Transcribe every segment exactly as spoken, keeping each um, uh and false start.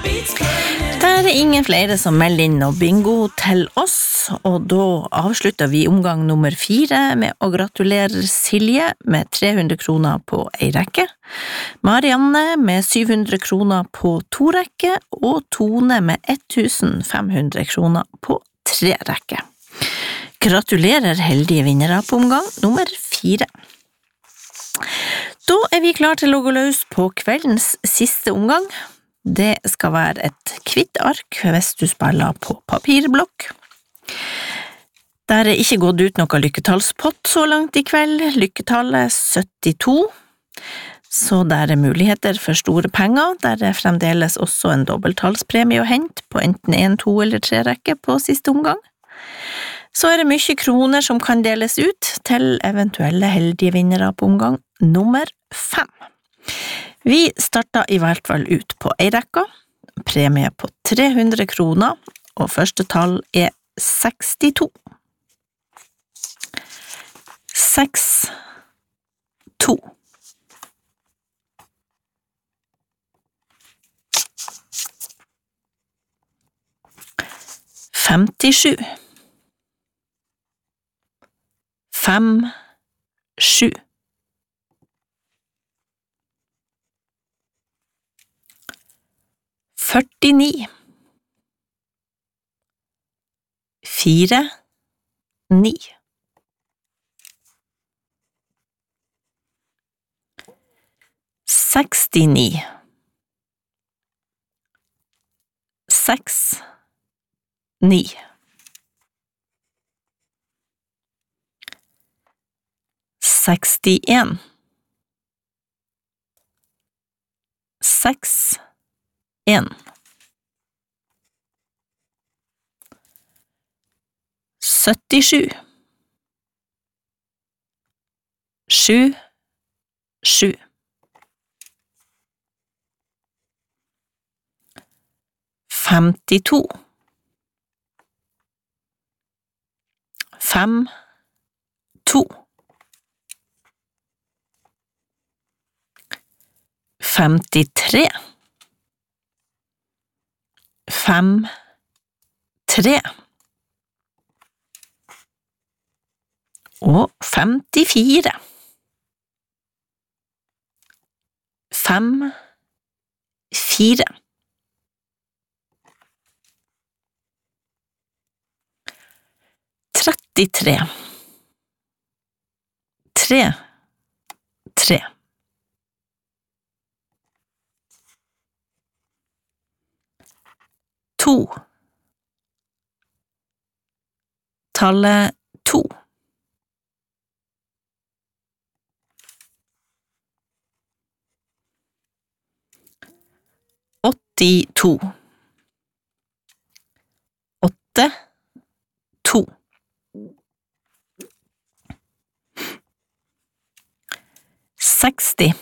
Det er ingen flere som melder inn noe bingo til oss, og da avslutter vi omgang nummer fire med å gratulere Silje med tre hundre kroner på ei rekke, Marianne med syv hundre kroner på to rekke, og Tone med ett tusen fem hundre kroner på tre rekke. Gratulerer heldige vinnere på omgang nummer fire. Da er vi klar til å gå løs på kveldens siste omgang. Det skal være et kvitt ark hvis du spiller på papirblokk. Der er ikke gått ut noe lykketallspott så langt i kveld. Lykketallet syttito, så der er muligheter for store penger. Der er fremdeles også en dobbelttallspremie å hente på enten en, to eller tre rekke på siste omgang. Så er det mye kroner som kan deles ut til eventuelle heldige vinnere på omgang nummer fem. Vi starter i hvert fall ut på ei rekke, premie på tre hundre kroner, og første tall er sekstito. Seks, to. Femtisju. Fem, sju. Førtini. Fire, ni. Sekstini. Seks, ni. Sekstien. Seks, en. Syttisju. Sju, sju. Femtito. Fem, to. Femtitre. Fem, tre. Og femtifire. Fem, fire. Trettitre. Tre, tre. To. Tallet to. Åttito. Åtte, to. Seksti.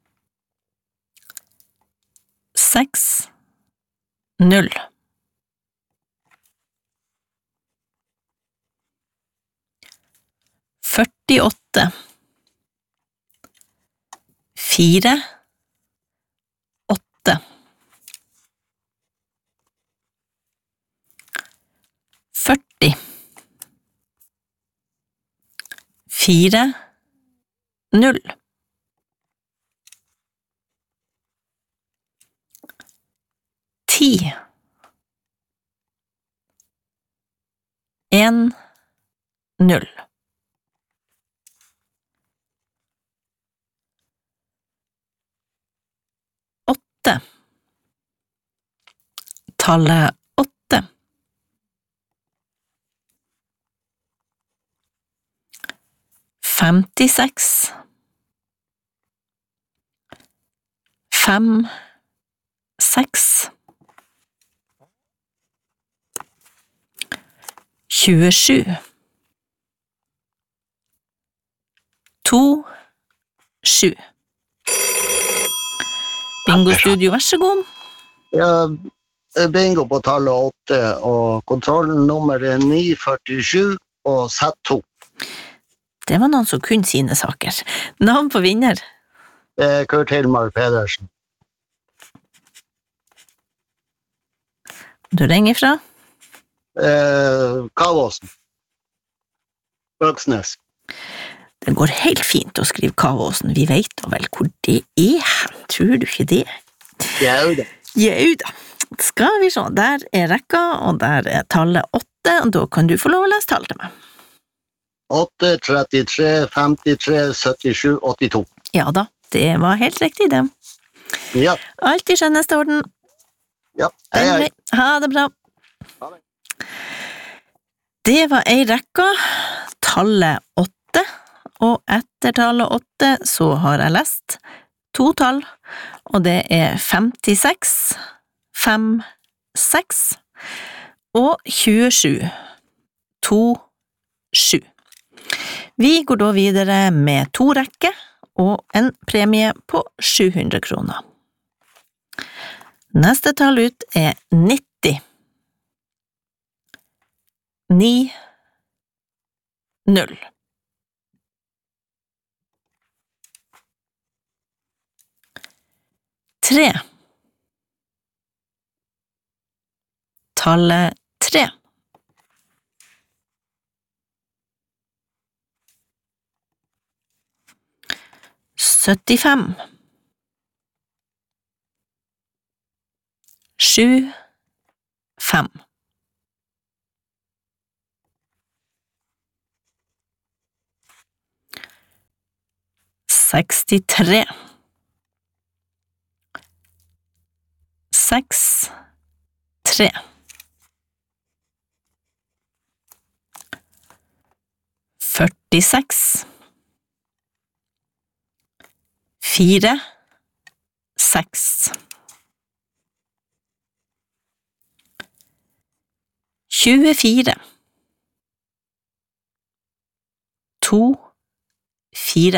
Seks, null. Førtiåtte. Fire, åtte. Førti. Fire, null. Ti. En, null. Åtte. Tallet åtte. Femtiseks. Fem, seks. Tjuesju. To, sju. Bingo Studio, vær så god. Ja, bingo på tallet åtte, og kontrollnummer er ni førtisju og sett to. Det var noen som kunne sine saker. Navn på vinner? Kurt Hilmar Pedersen. Du ringer fra? Eh, Kavåsen. Øksnes. Det går helt fint å skrive Kavåsen, vi vet da vel hvor det er, tror du ikke det? Jau da. Jau da. Skal vi se, der er rekka, og der er tallet åtte, og da kan du få lov å lese tall til meg. åtte, trettitre, femtitre, syttisju, åttito. Ja da, det var helt riktig det. Ja. Alt i skjønneste orden. Ja, hei, hei. Ha det bra. Ha det. Det var ei rekka, tallet åtte, og etter tallet åtte så har jeg lest to tall, og det er femtiseks, fem, seks og tjuesju, to, sju. Vi går da videre med to rekker og en premie på sju hundre kroner. Neste tall ut er nitti. Ni, null. Tre. Tallet tre. Syttifem. Sju, fem. Sekstitre. Seks, tre. Førtiseks. Fire, seks. Tjuefire. To, fire.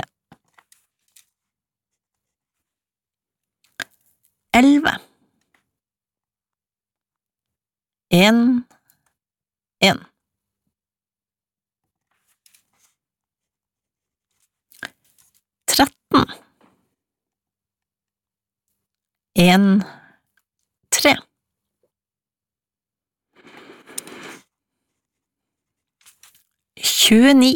Elve. En, en. Tretten. En, tre. Tjueni.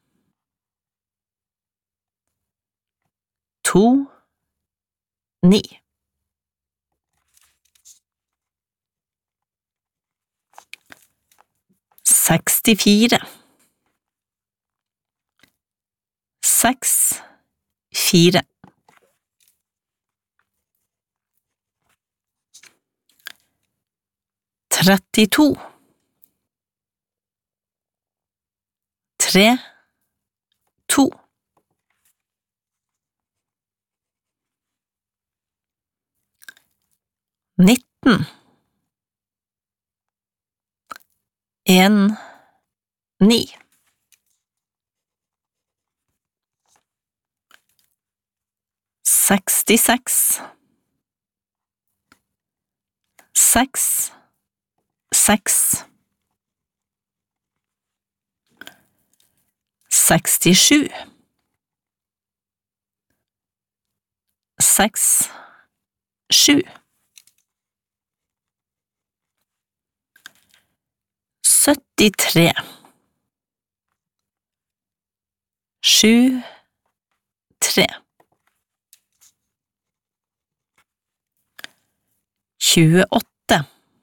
To, ni. Sekstifire. Seks, fire. Trettito. Tre, to. Nitten. En, ni. Sekstiseks. Seks, seks. Sekstisju. Seks, sju. Syttitre. Sju, tre. Tjueåtte.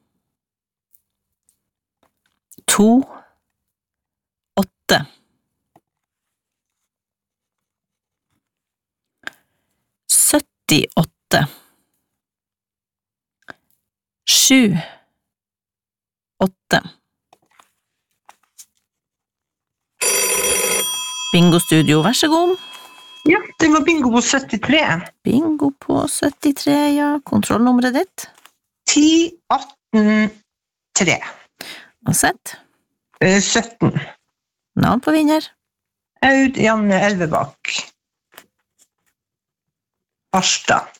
To, åtte. Syttiåtte. Sju, åtte. Bingo-studio, vær så god. Ja, det var bingo på syttitre. Bingo på syttitre, ja. Kontrollnummeret ditt? ti, atten, tre. Og sett? Eh, sytten. Navn på vinner? Aud Janne Elvebakk. Harstad.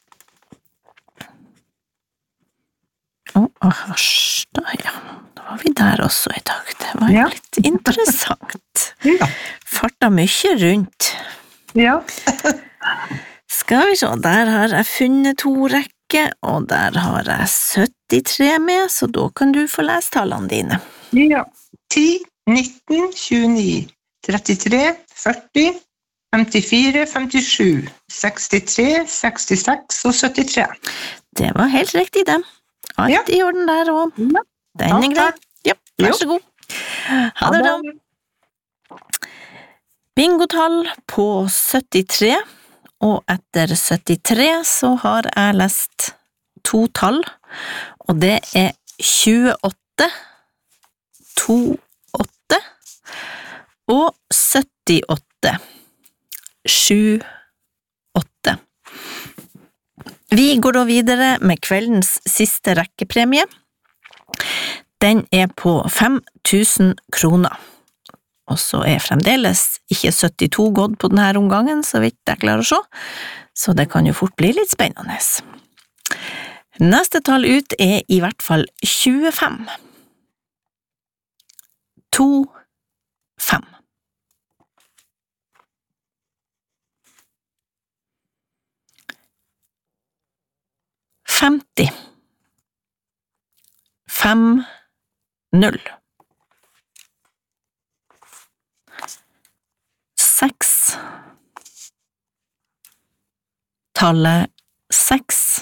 Å, oh, Harstad, ja. Da var vi der også i dag. Det var Ja. litt interessant. Ja. Farta mye rundt. Ja. Skal vi se, der har jeg funnet to rekker. rekke, og der har jeg syttitre med, så da kan du få lese tallene dine. Ja. ti, nitten, tjueni, trettitre, førti, femtifire, femtisju, sekstitre, sekstiseks og syttitre. Det var helt riktig det. Alt Ja. i orden der også. Ja. Den er grei. Ja, vær så god. Ha det bra. Bingotall på syttitre, og etter syttitre så har jeg lest to tall, og det er tjueåtte, tjueåtte og syttiåtte, sjuogåtte. Vi går da videre med kveldens siste rekkepremie. Den er på fem tusen kroner. Og så er fremdeles ikke syttito gått på denne omgangen, så vidt jeg klarer å se, så det kan jo fort bli litt spennende. Neste tall ut er i hvert fall tjuefem. To, fem. Femti. Fem, null. Seks. Tallet seks.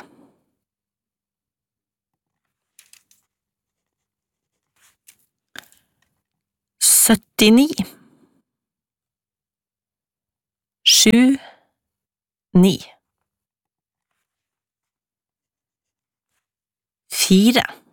Syttini. Sju, ni. Fire.